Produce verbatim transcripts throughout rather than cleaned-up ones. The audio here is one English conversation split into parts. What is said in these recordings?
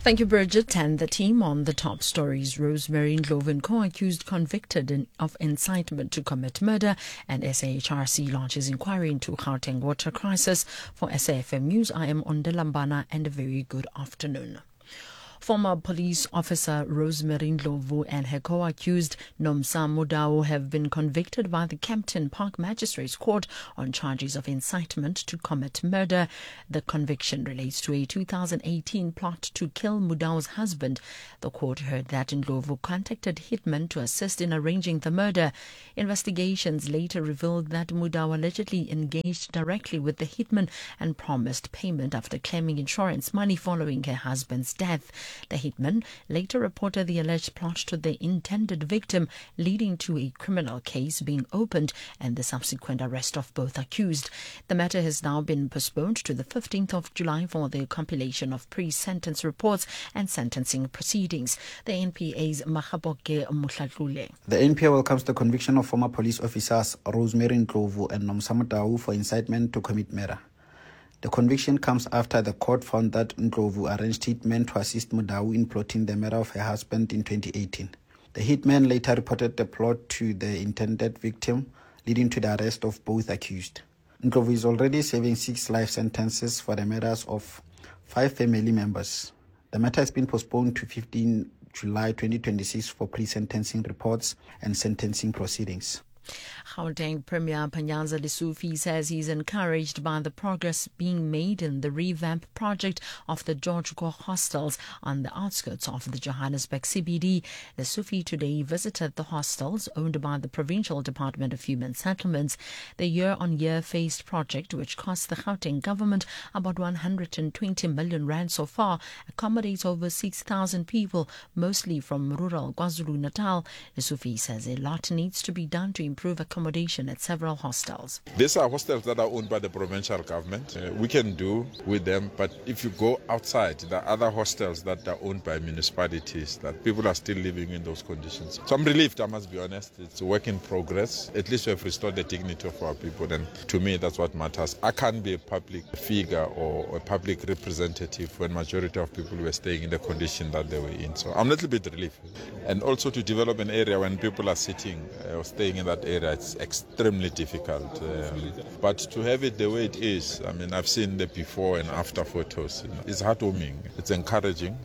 Thank you, Bridget. And the team on the top stories. Rosemary Ndlovu, co-accused, convicted in, of incitement to commit murder, and S A H R C launches inquiry into Gauteng water crisis. For S A F M News, I am Ondelambana, and a very good afternoon. Former police officer Rosemary Ndlovu and her co-accused Nomsa Mudau have been convicted by the Kempton Park Magistrates Court on charges of incitement to commit murder. The conviction relates to a two thousand eighteen plot to kill Mudau's husband. The court heard that Ndlovu contacted hitmen to assist in arranging the murder. Investigations later revealed that Mudau allegedly engaged directly with the hitman and promised payment after claiming insurance money following her husband's death. The hitman later reported the alleged plot to the intended victim, leading to a criminal case being opened and the subsequent arrest of both accused. The matter has now been postponed to the fifteenth of July for the compilation of pre-sentence reports and sentencing proceedings. The N P A's Mahaboke Mutlatlule. The N P A welcomes the conviction of former police officers Rosemary Ndlovu and Nomsa Mudau for incitement to commit murder. The conviction comes after the court found that Ndlovu arranged hitmen to assist Mudau in plotting the murder of her husband in twenty eighteen. The hitman later reported the plot to the intended victim, leading to the arrest of both accused. Ndlovu is already serving six life sentences for the murders of five family members. The matter has been postponed to fifteenth of July twenty twenty-six for pre-sentencing reports and sentencing proceedings. Gauteng Premier Panyaza Lesufi says he's encouraged by the progress being made in the revamp project of the George Gore hostels on the outskirts of the Johannesburg C B D. Lesufi today visited the hostels owned by the Provincial Department of Human Settlements. The year-on-year phased project, which cost the Gauteng government about one hundred twenty million rand so far, accommodates over six thousand people, mostly from rural KwaZulu-Natal. Lesufi says a lot needs to be done to improve accommodation at several hostels. These are hostels that are owned by the provincial government. Uh, we can do with them, but if you go outside, there are other hostels that are owned by municipalities that people are still living in those conditions. So I'm relieved, I must be honest. It's a work in progress. At least we have restored the dignity of our people, and to me that's what matters. I can't be a public figure or a public representative when majority of people were staying in the condition that they were in. So I'm a little bit relieved. And also to develop an area when people are sitting uh, or staying in that area, it's extremely difficult. Um, but to have it the way it is, I mean, I've seen the before and after photos. You know, it's heartwarming. It's encouraging.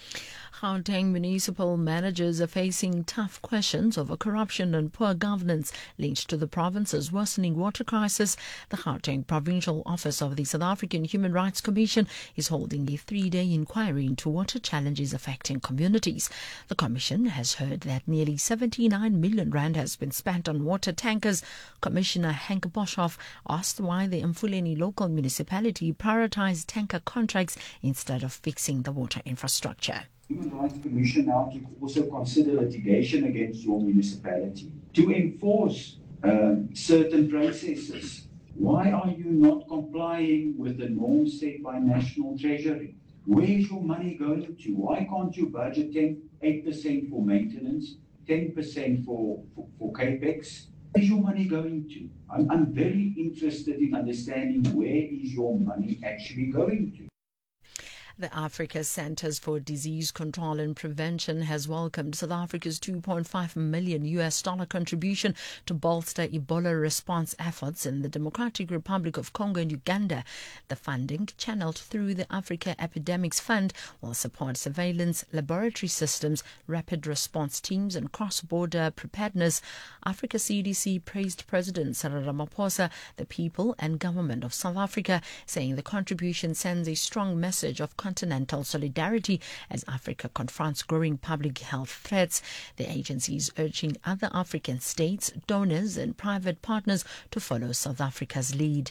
Gauteng municipal managers are facing tough questions over corruption and poor governance linked to the province's worsening water crisis. The Gauteng Provincial Office of the South African Human Rights Commission is holding a three-day inquiry into water challenges affecting communities. The commission has heard that nearly seventy-nine million rand has been spent on water tankers. Commissioner Hank Boshoff asked why the Mfuleni local municipality prioritized tanker contracts instead of fixing the water infrastructure. Human Rights Commission now to also consider litigation against your municipality to enforce um, certain processes. Why are you not complying with the norms set by National Treasury? Where is your money going to? Why can't you budget ten, eight percent for maintenance, ten percent for, for, for capex? Where is your money going to? I'm, I'm very interested in understanding where is your money actually going to. The Africa Centers for Disease Control and Prevention has welcomed South Africa's two point five million U S dollar contribution to bolster Ebola response efforts in the Democratic Republic of Congo and Uganda. The funding, channeled through the Africa Epidemics Fund, will support surveillance, laboratory systems, rapid response teams and cross-border preparedness. Africa C D C praised President Cyril Ramaphosa, the people and government of South Africa, saying the contribution sends a strong message of continental solidarity as Africa confronts growing public health threats. The agency is urging other African states, donors and private partners to follow South Africa's lead.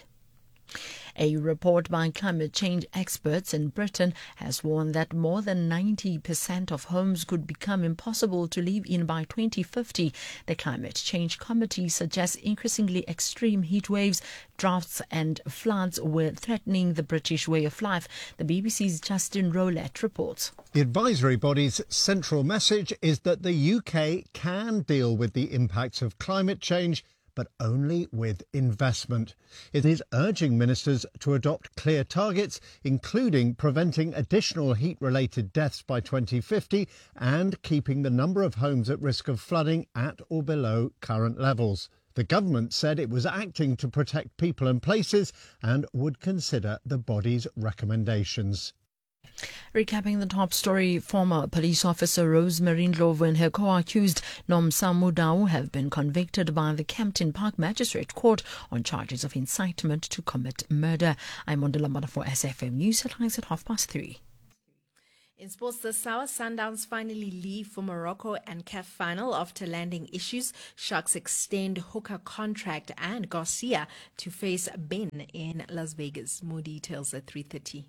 A report by climate change experts in Britain has warned that more than ninety percent of homes could become impossible to live in by twenty fifty. The Climate Change Committee suggests increasingly extreme heat waves, droughts and floods were threatening the British way of life. The B B C's Justin Rowlett reports. The advisory body's central message is that the U K can deal with the impacts of climate change, but only with investment. It is urging ministers to adopt clear targets, including preventing additional heat-related deaths by twenty fifty and keeping the number of homes at risk of flooding at or below current levels. The government said it was acting to protect people and places and would consider the body's recommendations. Recapping the top story, former police officer Rosemary Ndlovu and her co-accused Nomsamu Dau have been convicted by the Kempton Park Magistrate Court on charges of incitement to commit murder. I'm Mondela Mada for S F M News. Headlines at half past three. In sports, the Sour Sundowns finally leave for Morocco and C A F final after landing issues. Sharks extend hooker contract and Garcia to face Ben in Las Vegas. More details at three thirty.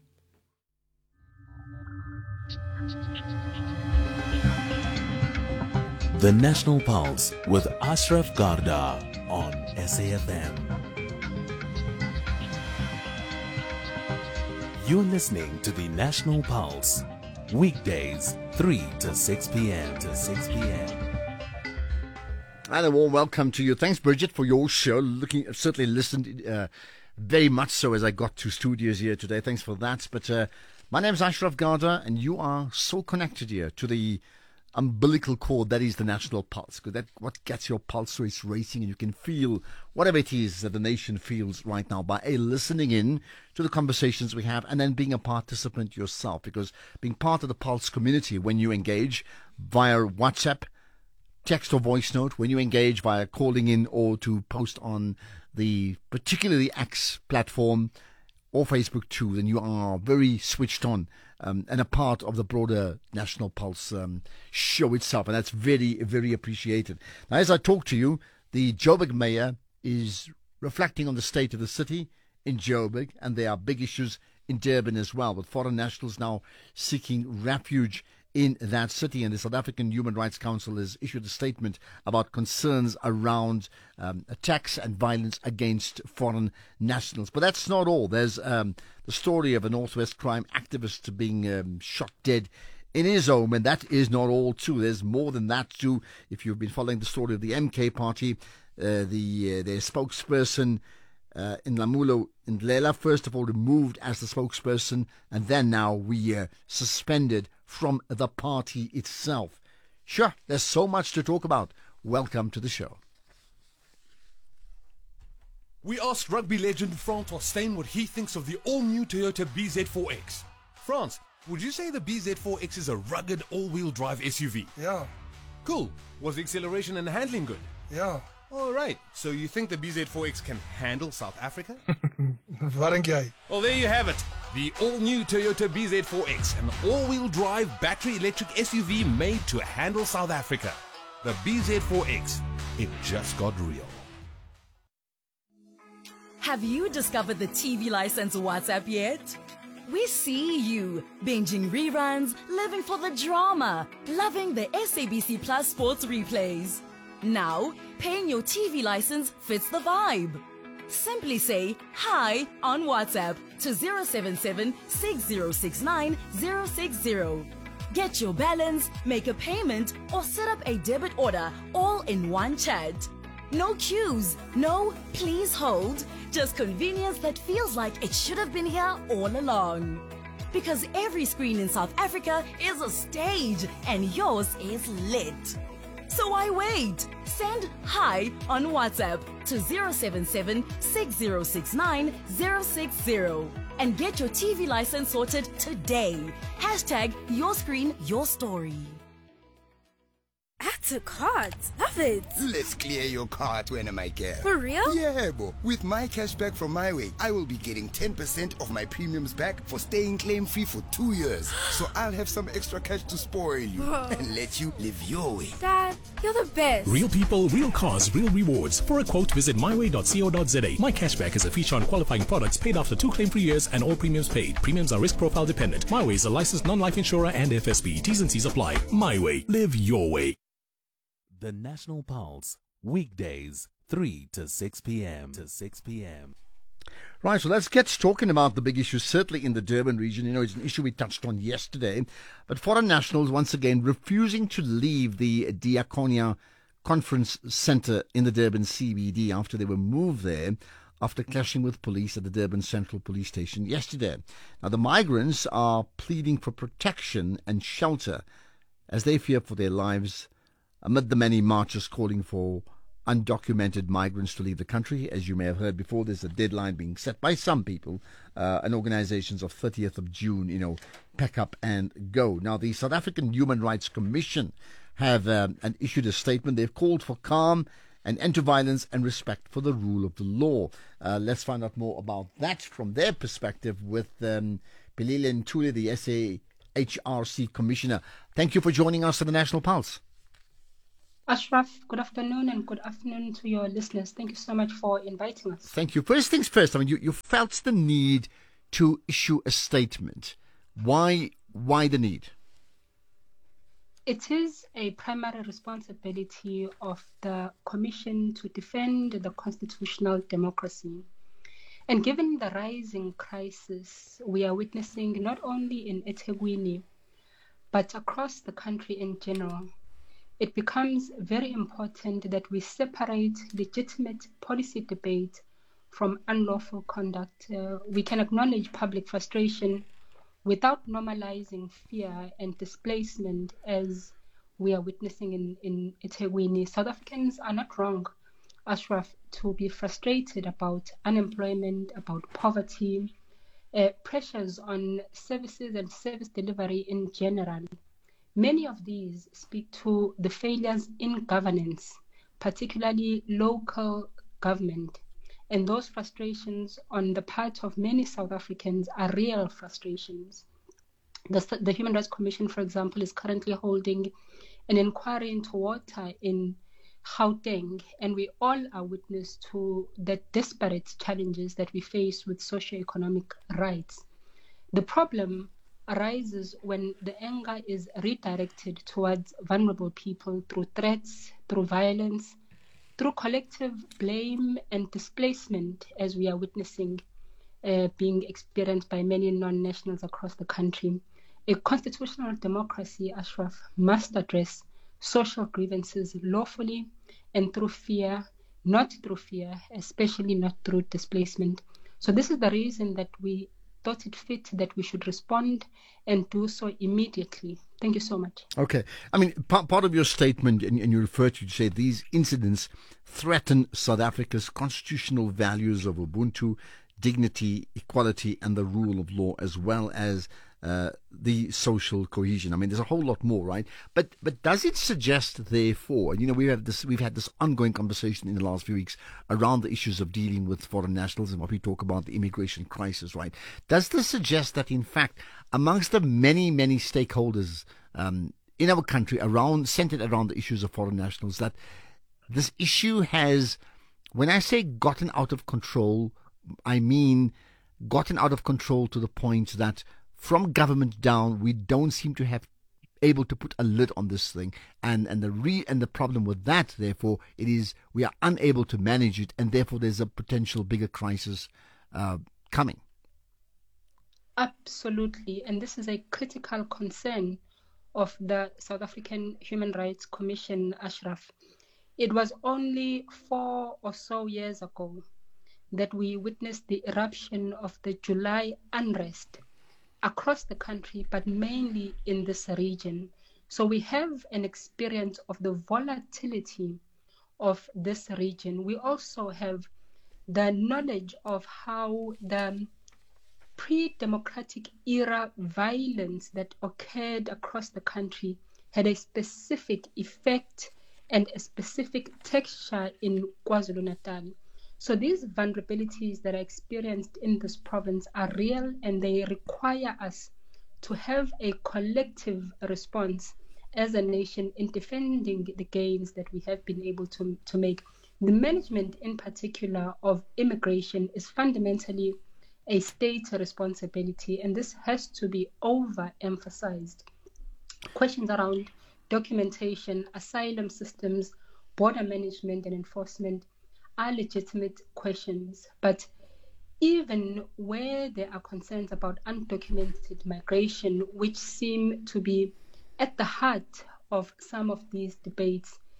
The National Pulse with Ashraf Garda on S A F M. You're listening to the National Pulse. Weekdays, three to six p.m. to six p.m. And a warm welcome to you. Thanks, Bridget, for your show. Looking, certainly listened uh, very much so as I got to studios here today. Thanks for that. But uh, my name is Ashraf Garda, and you are so connected here to the umbilical cord that is the National Pulse. Because that what gets your pulse so it's racing, and you can feel whatever it is that the nation feels right now by a listening in to the conversations we have, and then being a participant yourself. Because being part of the Pulse community, when you engage via WhatsApp, text or voice note, when you engage via calling in or to post on the particularly X platform or Facebook too, then you are very switched on um, and a part of the broader National Pulse um, show itself, and that's very, very appreciated. Now, as I talk to you, the Joburg mayor is reflecting on the state of the city in Joburg, and there are big issues in Durban as well, with foreign nationals now seeking refuge in that city. And the South African Human Rights Council has issued a statement about concerns around um, attacks and violence against foreign nationals. But that's not all. There's um, the story of a Northwest crime activist being um, shot dead in his home, and that is not all too. There's more than that too. If you've been following the story of the M K party, uh, the uh, their spokesperson Uh, in Lamulo Ndlela, first of all removed as the spokesperson, and then now we uh, suspended from the party itself. Sure, there's so much to talk about. Welcome to the show. We asked rugby legend Frans Holstein what he thinks of the all-new Toyota B Z four X. Frans, would you say the B Z four X is a rugged all-wheel drive S U V? Yeah. Cool. Was the acceleration and handling good? Yeah. All right. So you think the B Z four X can handle South Africa? Wat dink jy? Well, there you have it. The all-new Toyota B Z four X, an all-wheel drive battery electric S U V made to handle South Africa. The B Z four X. It just got real. Have you discovered the T V license WhatsApp yet? We see you, binging reruns, living for the drama, loving the S A B C Plus sports replays. Now, paying your T V license fits the vibe. Simply say hi on WhatsApp to zero seven seven, six zero six nine, zero six zero. Get your balance, make a payment, or set up a debit order all in one chat. No queues, no please hold, just convenience that feels like it should have been here all along. Because every screen in South Africa is a stage and yours is lit. So why wait? Send hi on WhatsApp to zero seven seven, six zero six nine, zero six zero and get your T V license sorted today. Hashtag your screen, your story. Add to cart. Love it. Let's clear your cart when am I care. For real? Yeah, bo. With my cashback from MyWay, I will be getting ten percent of my premiums back for staying claim-free for two years. So I'll have some extra cash to spoil you Whoa. and let you live your way. Dad, you're the best. Real people, real cars, real rewards. For a quote, visit my way dot co dot za. My cashback is a feature on qualifying products paid after two claim-free years and all premiums paid. Premiums are risk profile dependent. MyWay is a licensed non-life insurer and F S B. T's and C's apply. MyWay. Live your way. The National Pulse, weekdays, three to six p.m. to six p.m. Right, so let's get talking about the big issues, certainly in the Durban region. You know, it's an issue we touched on yesterday. But foreign nationals, once again, refusing to leave the Diakonia conference centre in the Durban C B D after they were moved there after clashing with police at the Durban Central Police Station yesterday. Now, the migrants are pleading for protection and shelter as they fear for their lives amid the many marches calling for undocumented migrants to leave the country. As you may have heard before, there's a deadline being set by some people uh, and organizations of thirtieth of June, you know, pack up and go. Now, the South African Human Rights Commission have um, and issued a statement. They've called for calm and end to violence and respect for the rule of the law. Uh, let's find out more about that from their perspective with um, Pilile Ntuli, the S A H R C Commissioner. Thank you for joining us on the National Pulse. Ashraf, good afternoon, and good afternoon to your listeners. Thank you so much for inviting us. Thank you. First things first, I mean, you, you felt the need to issue a statement. Why, why the need? It is a primary responsibility of the Commission to defend the constitutional democracy. And given the rising crisis we are witnessing not only in eThekwini, but across the country in general, it becomes very important that we separate legitimate policy debate from unlawful conduct. Uh, we can acknowledge public frustration without normalizing fear and displacement as we are witnessing in, in eThekwini. South Africans are not wrong, Ashraf, to be frustrated about unemployment, about poverty, uh, pressures on services and service delivery in general. Many of these speak to the failures in governance, particularly local government. And those frustrations on the part of many South Africans are real frustrations. The, the Human Rights Commission, for example, is currently holding an inquiry into water in Gauteng, and we all are witness to the disparate challenges that we face with socioeconomic rights. The problem arises when the anger is redirected towards vulnerable people through threats, through violence, through collective blame and displacement, as we are witnessing uh, being experienced by many non-nationals across the country. A constitutional democracy, Ashraf, must address social grievances lawfully and through fear, not through fear, especially not through displacement. So this is the reason that we thought it fit that we should respond and do so immediately. Thank you so much. Okay. I mean, part, part of your statement, and, and you refer to, you say these incidents threaten South Africa's constitutional values of Ubuntu, dignity, equality, and the rule of law, as well as uh, the social cohesion. I mean, there's a whole lot more, right? But but does it suggest, therefore, and you know, we have this, we've had this ongoing conversation in the last few weeks around the issues of dealing with foreign nationals and what we talk about, the immigration crisis, right? Does this suggest that, in fact, amongst the many, many stakeholders um, in our country, around centered around the issues of foreign nationals, that this issue has, when I say gotten out of control, I mean gotten out of control to the point that from government down, we don't seem to have able to put a lid on this thing, and and the re and the problem with that, therefore, it is we are unable to manage it, and therefore there's a potential bigger crisis uh, coming. Absolutely, and this is a critical concern of the South African Human Rights Commission, Ashraf. It was only four or so years ago that we witnessed the eruption of the July unrest across the country, but mainly in this region. So we have an experience of the volatility of this region. We also have the knowledge of how the pre-democratic era violence that occurred across the country had a specific effect and a specific texture in KwaZulu-Natal. So these vulnerabilities that are experienced in this province are real, and they require us to have a collective response as a nation in defending the gains that we have been able to, to make. The management in particular of immigration is fundamentally a state responsibility, and this has to be overemphasized. Questions around documentation, asylum systems, border management and enforcement are legitimate questions, but even where there are concerns about undocumented migration, which seem to be at the heart of some of these debates,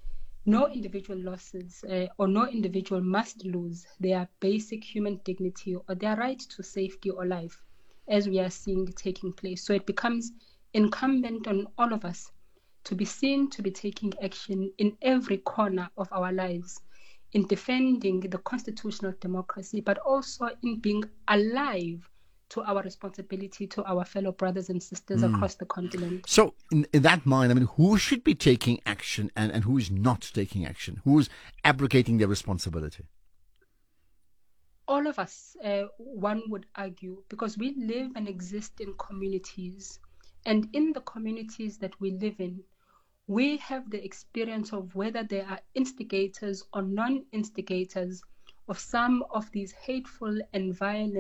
No individual losses uh, or no individual must lose their basic human dignity or their right to safety or life, as we are seeing taking place. So it becomes incumbent on all of us to be seen to be taking action in every corner of our lives, in defending the constitutional democracy, but also in being alive to our responsibility to our fellow brothers and sisters Mm. across the continent. So, in, in that mind, I mean, who should be taking action and, and who is not taking action? Who is abrogating their responsibility? All of us, uh, one would argue, because we live and exist in communities. And in the communities that we live in, we have the experience of whether there are instigators or non-instigators of some of these hateful and violent